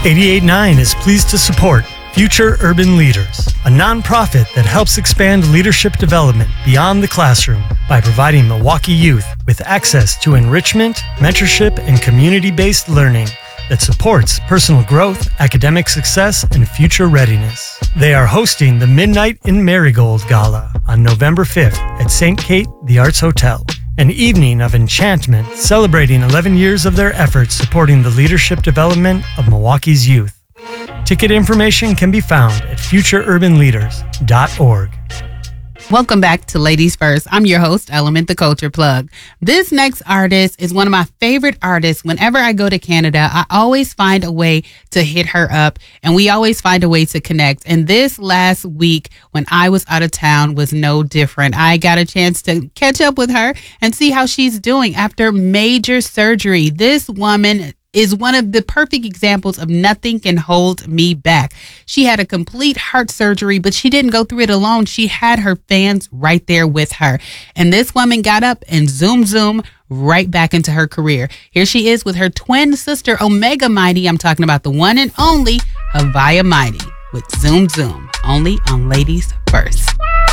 88.9 is pleased to support Future Urban Leaders, a nonprofit that helps expand leadership development beyond the classroom by providing Milwaukee youth with access to enrichment, mentorship, and community-based learning that supports personal growth, academic success, and future readiness. They are hosting the Midnight in Marigold Gala on November 5th at St. Kate The Arts Hotel, an evening of enchantment celebrating 11 years of their efforts supporting the leadership development of Milwaukee's youth. Ticket information can be found at futureurbanleaders.org. Welcome back to Ladies First. I'm your host, Element the Culture Plug. This next artist is one of my favorite artists. Whenever I go to Canada, I always find a way to hit her up, and we always find a way to connect. And this last week, when I was out of town, was no different. I got a chance to catch up with her and see how she's doing after major surgery. This woman is one of the perfect examples of nothing can hold me back. She had a complete heart surgery, but she didn't go through it alone. She had her fans right there with her. And this woman got up and zoom right back into her career. Here she is with her twin sister, Omega Mighty. I'm talking about the one and only Havia Mighty with Zoom, only on Ladies First.